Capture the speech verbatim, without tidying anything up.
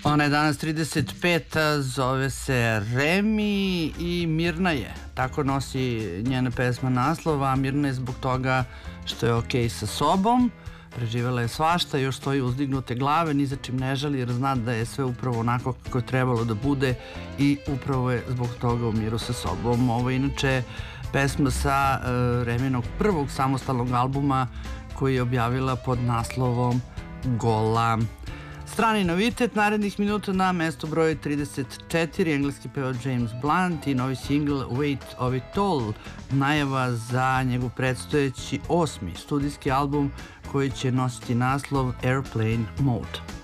Ona je danas trideset pet, zove se Remi i mirna je. Tako nosi njena pesma naslov, a mirna je zbog toga što je okej sa sobom. Preživjela je svašta, još stoji uzdignute glave, ni za čim ne žali jer zna da je sve upravo onako kako je trebalo da bude i upravo je zbog toga u miru sa sobom. Ovo je inače pesma sa uh, Reminog prvog samostalnog albuma koji je objavila pod naslovom Gola. Strani novitet narednih minuta na mesto broj trideset četiri, engleski pevač James Blunt i novi single Weight of It All, najava za njegov predstojeći osmi studijski album koji će nositi naslov Airplane Mode.